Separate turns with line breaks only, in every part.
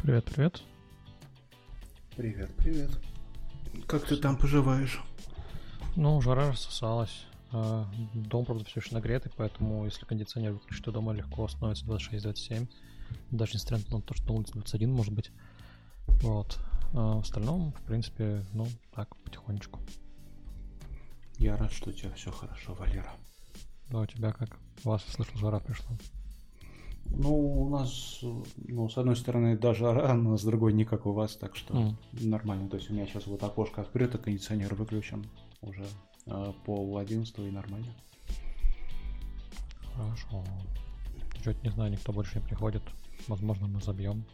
Привет, привет.
Привет, привет. Как ты там поживаешь?
Ну, жара рассосалась. Дом, правда, все еще нагретый, поэтому если кондиционер выключить, то дома легко становится 26-27. Даже несмотря на то, что на улице 21 может быть. Вот. А в остальном, в принципе, ну, так, потихонечку.
Я рад, что у тебя все хорошо, Валера.
Да, у тебя как? У вас, слышал, жара пришла.
Ну, у нас, с одной стороны, да, жара, но с другой не как у вас, так что нормально. То есть у меня сейчас вот окошко открыто, кондиционер выключен уже 10:30 и нормально.
Хорошо. Чё-то не знаю, никто больше не приходит. Возможно, мы забьем.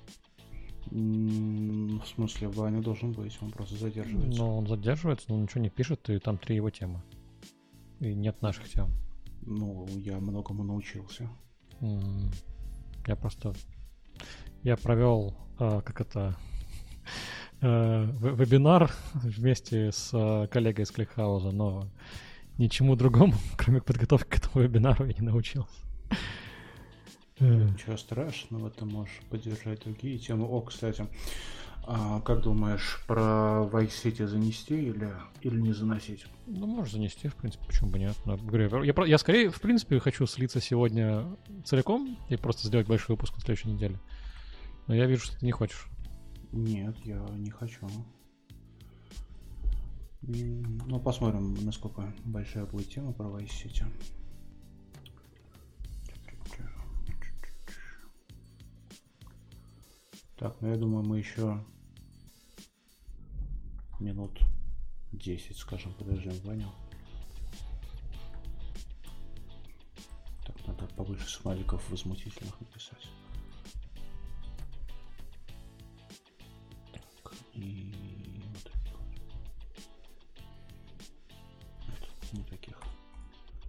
В смысле, Ваня должен быть, он просто задерживается.
Но он задерживается, но ничего не пишет, и там 3 его темы. И нет наших тем.
Ну, я многому научился.
Я провел, вебинар вместе с коллегой из Кликхауза, но ничему другому, кроме подготовки к этому вебинару, я не научился.
Ничего страшного, ты можешь поддержать другие темы. О, кстати, как думаешь, про Vice City занести или не заносить?
Ну, можешь занести, в принципе, почему бы нет. Но, говорю, я скорее, в принципе, хочу слиться сегодня целиком и просто сделать большой выпуск на следующей неделе. Но я вижу, что ты не хочешь.
Нет, я не хочу. Ну, посмотрим, насколько большая будет тема про Vice City. Так, ну я думаю, мы еще минут 10, скажем, подождем Ваню. Так, надо побольше смайликов возмутительных написать. Так, и вот таких. Вот, не таких.